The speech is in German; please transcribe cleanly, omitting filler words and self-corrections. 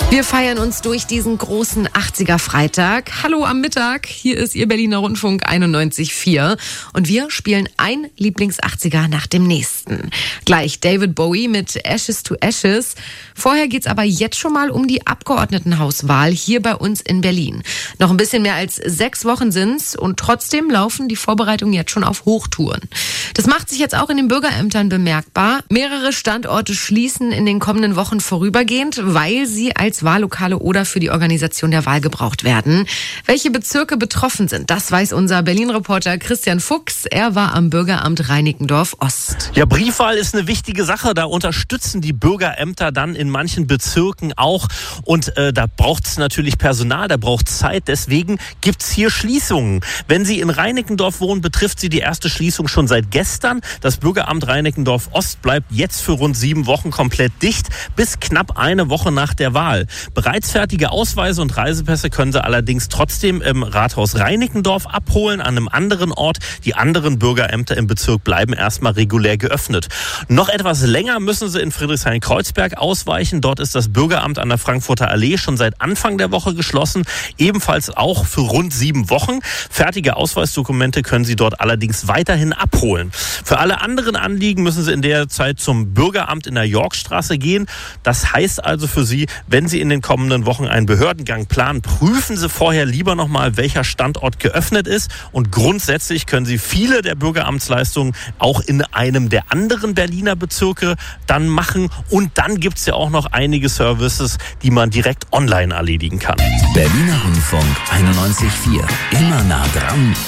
Wir feiern uns durch diesen großen 80er-Freitag. Hallo am Mittag, hier ist Ihr Berliner Rundfunk 91.4 und wir spielen ein Lieblings-80er nach dem nächsten. Gleich David Bowie mit Ashes to Ashes. Vorher geht's aber jetzt schon mal um die Abgeordnetenhauswahl hier bei uns in Berlin. Noch ein bisschen mehr als 6 Wochen sind's und trotzdem laufen die Vorbereitungen jetzt schon auf Hochtouren. Das macht sich jetzt auch in den Bürgerämtern bemerkbar. Mehrere Standorte schließen in den kommenden Wochen vorübergehend, weil sie als Wahllokale oder für die Organisation der Wahl gebraucht werden. Welche Bezirke betroffen sind, das weiß unser Berlin-Reporter Christian Fuchs. Er war am Bürgeramt Reinickendorf Ost. Ja, Briefwahl ist eine wichtige Sache. Da unterstützen die Bürgerämter dann in manchen Bezirken auch. Und da braucht es natürlich Personal, da braucht es Zeit. Deswegen gibt es hier Schließungen. Wenn Sie in Reinickendorf wohnen, betrifft Sie die erste Schließung schon seit gestern. Das Bürgeramt Reinickendorf Ost bleibt jetzt für rund 7 Wochen komplett dicht, bis knapp eine Woche nach der Wahl. Bereits fertige Ausweise und Reisepässe können Sie allerdings trotzdem im Rathaus Reinickendorf abholen, an einem anderen Ort. Die anderen Bürgerämter im Bezirk bleiben erstmal regulär geöffnet. Noch etwas länger müssen Sie in Friedrichshain-Kreuzberg ausweichen. Dort ist das Bürgeramt an der Frankfurter Allee schon seit Anfang der Woche geschlossen. Ebenfalls auch für rund 7 Wochen. Fertige Ausweisdokumente können Sie dort allerdings weiterhin abholen. Für alle anderen Anliegen müssen Sie in der Zeit zum Bürgeramt in der Yorkstraße gehen. Das heißt also für Sie, wenn Sie in den kommenden Wochen einen Behördengang planen, prüfen Sie vorher lieber nochmal, welcher Standort geöffnet ist. Und grundsätzlich können Sie viele der Bürgeramtsleistungen auch in einem der anderen Berliner Bezirke dann machen. Und dann gibt es ja auch noch einige Services, die man direkt online erledigen kann. Berliner Rundfunk 91.4. Immer nah dran,